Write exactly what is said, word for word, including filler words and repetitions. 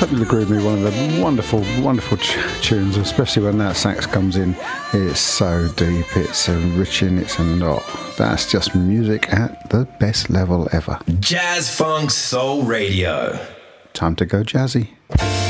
Totally Groove Me, one of the wonderful, wonderful t- tunes, especially when that sax comes in. It's so deep, it's enriching, it's a lot. That's just music at the best level ever. Jazz Funk Soul Radio. Time to go jazzy.